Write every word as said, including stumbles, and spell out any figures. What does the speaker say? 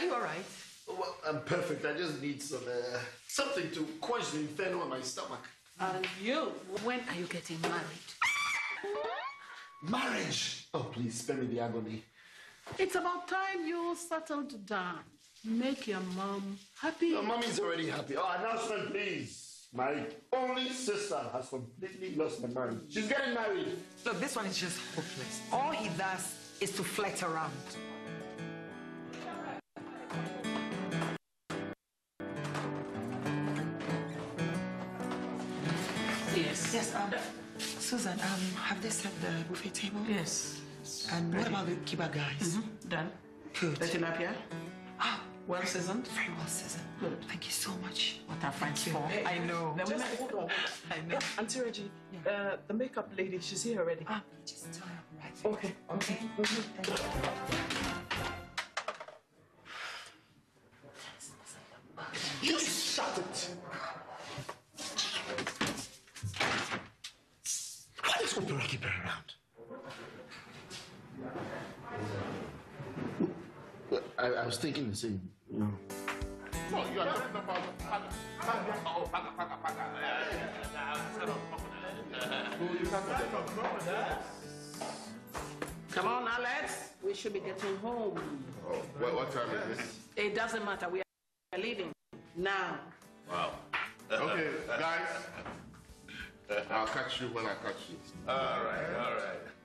you all right? Well, I'm perfect. I just need some uh, something to quench the inferno in my stomach. And you, when are you getting married? Marriage! Oh, please, spare me the agony. It's about time you settled down. Make your mom happy. Your mommy's already happy. Oh, announcement, please. My only sister has completely lost her marriage. She's getting married. Look, this one is just hopeless. All he does is to flirt around. Yes. Yes, um, Susan, um, have they set the buffet table? Yes. And what about the kiba guys? Mm-hmm. Done. Good. The tilapia? Ah, Well seasoned? very well seasoned. Good. Thank you so much. What are friends for? Hey, I know. The Just women- hold on, hold on. I know. Auntie Reggie, uh, the makeup lady, she's here already. Ah, just tell her I'm right. Okay. Okay? Thank you. Just shut it. Why does Opera keep her around? Well, I, I was thinking the same. You know. No, you are talking about Paga. Paga. Oh, Paga, Paga, Paga. Come on, Alex. We should be getting home. Oh, what, what time is this? It doesn't matter. We are leaving now. Wow. Okay, guys. I'll catch you when I catch you. All right, all right.